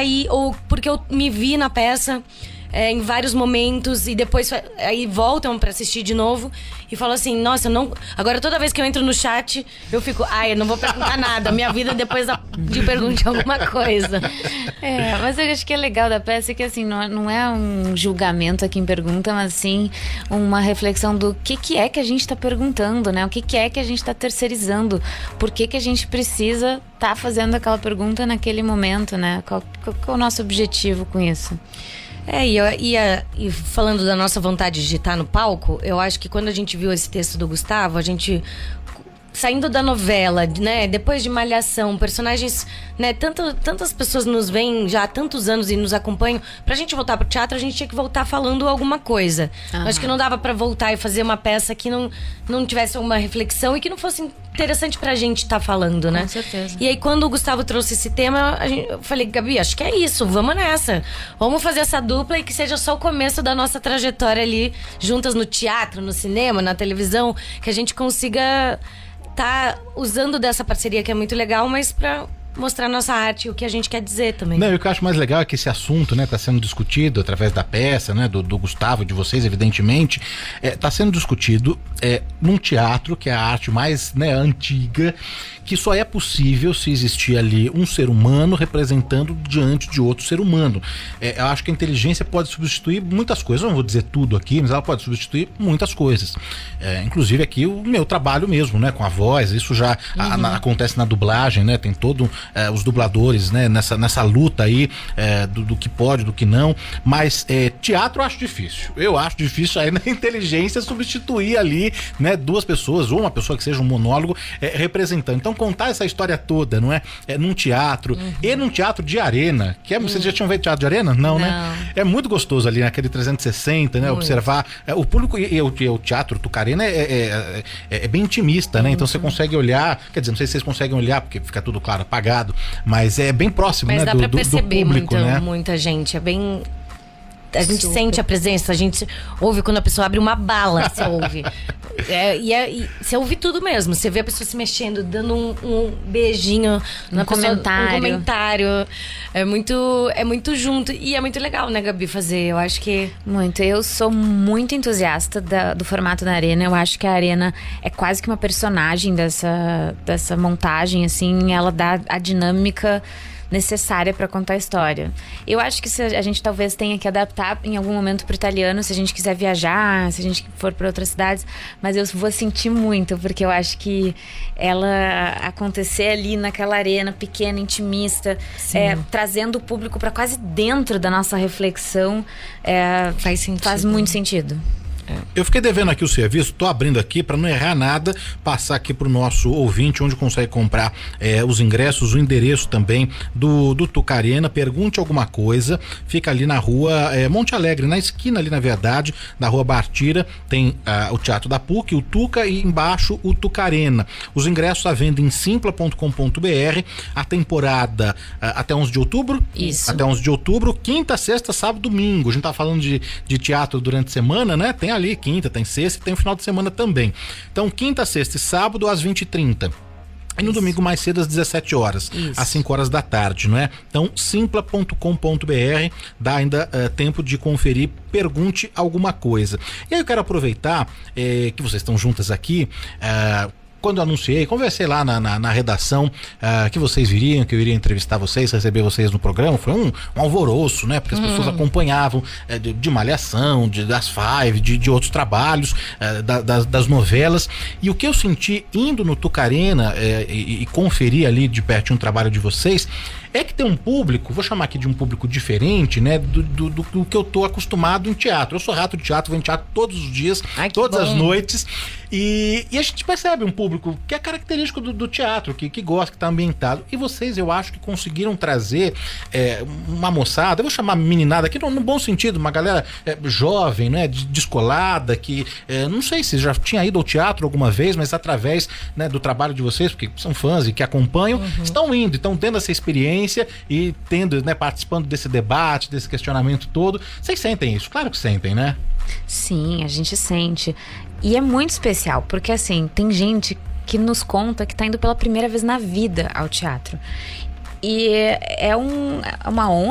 saí, ou porque eu me vi na peça em vários momentos, e depois aí voltam pra assistir de novo e falam assim, nossa, não... Agora toda vez que eu entro no chat, eu fico, eu não vou perguntar nada. Minha vida depois de perguntar alguma coisa. Mas eu acho que é legal da peça que assim, não é um julgamento a quem pergunta, mas sim uma reflexão do que é que a gente tá perguntando, né? O que é que a gente tá terceirizando? Por que a gente precisa tá fazendo aquela pergunta naquele momento, né? Qual é o nosso objetivo com isso? E falando da nossa vontade de estar no palco, eu acho que quando a gente viu esse texto do Gustavo, a gente... Saindo da novela, né? Depois de Malhação, personagens, né? Tantas pessoas nos veem já há tantos anos e nos acompanham. Pra gente voltar pro teatro, a gente tinha que voltar falando alguma coisa. Uhum. Acho que não dava pra voltar e fazer uma peça que não tivesse uma reflexão e que não fosse interessante pra gente estar falando, né? Com certeza. E aí, quando o Gustavo trouxe esse tema, eu falei, Gabi, acho que é isso, vamos nessa. Vamos fazer essa dupla e que seja só o começo da nossa trajetória ali, juntas no teatro, no cinema, na televisão, que a gente consiga... tá usando dessa parceria que é muito legal, mas pra mostrar a nossa arte e o que a gente quer dizer também. Não, e o que eu acho mais legal é que esse assunto, né, tá sendo discutido através da peça, né, do Gustavo, de vocês, evidentemente, tá sendo discutido num teatro que é a arte mais, né, antiga, que só é possível se existir ali um ser humano representando diante de outro ser humano. Eu acho que a inteligência pode substituir muitas coisas, eu não vou dizer tudo aqui, mas ela pode substituir muitas coisas. Inclusive aqui o meu trabalho mesmo, né, com a voz, isso já acontece na dublagem, né, tem todo os dubladores, né, nessa luta aí do que pode, do que não, mas teatro eu acho difícil. Eu acho difícil aí na inteligência substituir ali, né, duas pessoas ou uma pessoa que seja um monólogo representando. Então contar essa história toda, não é? Num teatro e num teatro de arena, que vocês já tinham visto teatro de arena? Não, né? É muito gostoso ali naquele 360, né? Observar o público e o teatro Tucarena é bem intimista, né? Então você consegue olhar, quer dizer, não sei se vocês conseguem olhar porque fica tudo claro, apagado, mas é bem próximo, mas né? Dá pra perceber do público, né? Muita gente, é bem... A gente sente a presença, a gente ouve quando a pessoa abre uma bala, você ouve. E você ouve tudo mesmo. Você vê a pessoa se mexendo, dando um beijinho na pessoa, um comentário. É muito junto. E é muito legal, né, Gabi, fazer. Eu acho que... Muito. Eu sou muito entusiasta do formato da Arena. Eu acho que a Arena é quase que uma personagem dessa montagem, assim. Ela dá a dinâmica necessária para contar a história. Eu acho que a gente talvez tenha que adaptar em algum momento pro italiano, se a gente quiser viajar, se a gente for para outras cidades, mas eu vou sentir muito, porque eu acho que ela acontecer ali naquela arena pequena, intimista, trazendo o público para quase dentro da nossa reflexão, faz muito sentido. Eu fiquei devendo aqui o serviço, tô abrindo aqui para não errar nada, passar aqui pro nosso ouvinte onde consegue comprar os ingressos, o endereço também do Tucarena. Pergunte alguma coisa, fica ali na rua Monte Alegre, na esquina ali, na verdade, da rua Bartira, tem o Teatro da PUC, o Tuca, e embaixo o Tucarena. Os ingressos à venda em simpla.com.br. A temporada até 11 de outubro? Isso. Até 11 de outubro, quinta, sexta, sábado, domingo. A gente tá falando de teatro durante a semana, né? Tem ali quinta, tem sexta e tem o final de semana também. Então, quinta, sexta e sábado às 20h30. E no domingo mais cedo às 17 horas, às 5 horas da tarde, não é? Então, simpla.com.br, dá ainda tempo de conferir, pergunte alguma coisa. E aí eu quero aproveitar que vocês estão juntas aqui, quando eu anunciei, conversei lá na redação que vocês viriam, que eu iria entrevistar vocês, receber vocês no programa. Foi um alvoroço, né? Porque as pessoas acompanhavam de Malhação, das Five, de outros trabalhos, das novelas. E o que eu senti indo no Tucarena e conferir ali de perto um trabalho de vocês, é que tem um público, vou chamar aqui de um público diferente, né, do que eu tô acostumado em teatro. Eu sou rato de teatro, venho em teatro todos os dias, todas as noites, e a gente percebe um público que é característico do teatro, que gosta, que tá ambientado. E vocês, eu acho que conseguiram trazer uma moçada, eu vou chamar meninada aqui no bom sentido, uma galera jovem, né, descolada, que não sei se já tinha ido ao teatro alguma vez, mas através, né, do trabalho de vocês, porque são fãs e que acompanham, estão indo, estão tendo essa experiência e tendo, né, participando desse debate, desse questionamento todo. Vocês sentem isso? Claro que sentem, né? Sim, a gente sente. E é muito especial, porque assim, tem gente que nos conta que tá indo pela primeira vez na vida ao teatro. E é uma honra